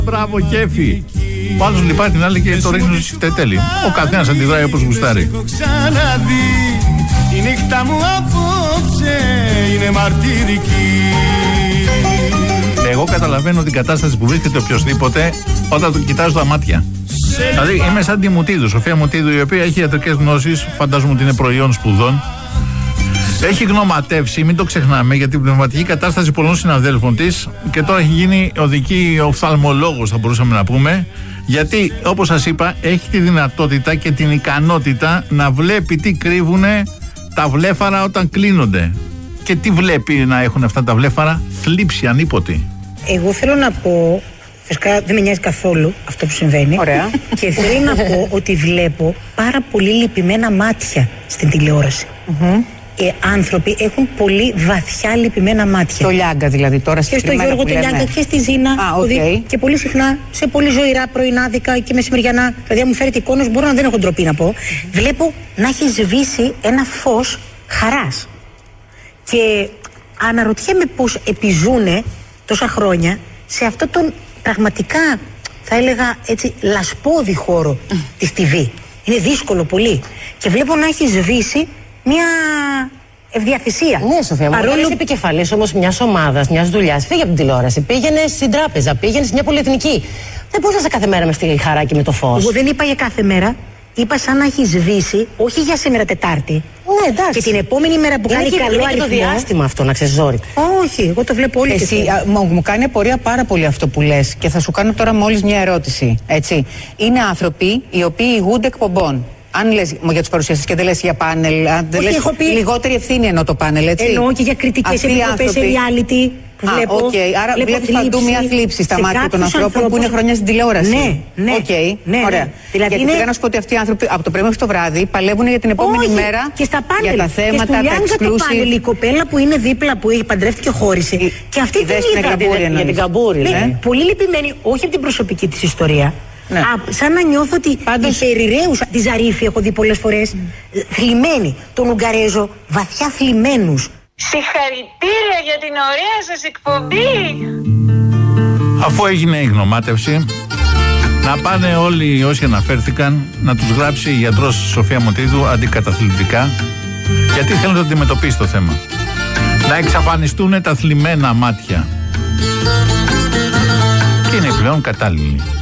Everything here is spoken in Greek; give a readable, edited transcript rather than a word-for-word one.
Μπράβο, κέφι. Ο άλλος λυπάει την άλλη και το ρίχνει στη τετέλη. Ο καθένας αντιδράει όπως γουστάρει. Η νύχτα μου απόψε είναι μαρτυρική. Εγώ καταλαβαίνω την κατάσταση που βρίσκεται οποιοσδήποτε όταν τον κοιτάζει τα μάτια. Δηλαδή είμαι σαν τη Μουτίδου, Σοφία Μουτίδου, η οποία έχει ιατρικές γνώσεις, φαντάζομαι ότι είναι προϊόν σπουδών. Έχει γνωματεύσει, μην το ξεχνάμε, για την πνευματική κατάσταση πολλών συναδέλφων της και τώρα έχει γίνει οδική οφθαλμολόγος, θα μπορούσαμε να πούμε. Γιατί, όπως σας είπα, έχει τη δυνατότητα και την ικανότητα να βλέπει τι κρύβουνε τα βλέφαρα όταν κλείνονται. Και τι βλέπει να έχουν αυτά τα βλέφαρα? Θλίψη ανίποτη. Εγώ θέλω να πω, φυσικά δεν με νοιάζει καθόλου αυτό που συμβαίνει. Ωραία. Και θέλω να πω ότι βλέπω πάρα πολύ λυπημένα μάτια στην τηλεόραση. Άνθρωποι έχουν πολύ βαθιά λυπημένα μάτια. Στο Λιάγκα δηλαδή τώρα και στο Γιώργο το Λιάγκα και στη Ζήνα. Και πολύ συχνά σε πολύ ζωηρά πρωινάδικα και μεσημεριανά. Δηλαδή, αν μου φέρετε εικόνες, μπορώ να δεν έχω ντροπή να πω. Βλέπω να έχει σβήσει ένα φως χαράς. Και αναρωτιέμαι πώς επιζούνε τόσα χρόνια σε αυτό τον πραγματικά, θα έλεγα έτσι, λασπώδη χώρο της TV. Είναι δύσκολο πολύ. Και βλέπω να έχει σβήσει μια ευδιαθυσία. Ναι, Σοφία, παρόλο... είσαι επικεφαλής όμως μιας ομάδας, μιας δουλειάς. Φύγε από την τηλεόραση, πήγαινε στην τράπεζα, πήγαινε σε μια πολυεθνική. Δεν μπορείς να είσαι κάθε μέρα μες στη χαρά και με το φως. Εγώ δεν είπα για κάθε μέρα. Είπα σαν να έχει σβήσει, όχι για σήμερα Τετάρτη. Ναι, εντάξει. Και την επόμενη μέρα που κάνει καλό αριθμό. Είναι το διάστημα αυτό, να ξέρεις, ζόρι. Όχι, εγώ το βλέπω όλοι. Εσύ, μου κάνει απορία πάρα πολύ αυτό που λες και θα σου κάνω τώρα μόλις μια ερώτηση. Έτσι. Είναι άνθρωποι οι οποίοι ηγούνται εκπομπών. Αν λες για τους παρουσιαστές και δεν λες για πάνελ, αν δεν λες λιγότερη ευθύνη εννοώ το πάνελ, έτσι. Εννοώ και για κριτικές επιτροπές σε reality. Βλέπω, άρα βλέπεις παντού μια θλίψη στα μάτια των ανθρώπων που είναι χρόνια στην τηλεόραση. Ναι, ωραία. Δηλαδή γιατί πήγα να σου πω ότι αυτοί οι άνθρωποι από το πρωί μέχρι το βράδυ παλεύουν για την επόμενη μέρα και στα πάνελ, για τα θέματα, και τα exclusive. Το πάνελ, η κοπέλα που είναι δίπλα, που έχει παντρεύτηκε και χώρισε. Και αυτή την είδα για την Καμπούρη. Πολύ λυπημένη, όχι από την προσωπική της ιστορία. Ναι. Σαν να νιώθω ότι πάντως... η περιραίουσα, τη Ζαρίφη έχω δει πολλές φορές, θλιμμένη, τον Ουγγαρέζο, βαθιά θλιμμένους. Συγχαρητήρια για την ωραία σας εκπομπή. Αφού έγινε η γνωμάτευση, να πάνε όλοι όσοι αναφέρθηκαν να τους γράψει η γιατρός Σοφία Μουτίδου αντικαταθλιπτικά, γιατί θέλουν να αντιμετωπίσει το θέμα. Να εξαφανιστούν τα θλιμμένα μάτια. Και είναι πλέον κατάλληλοι.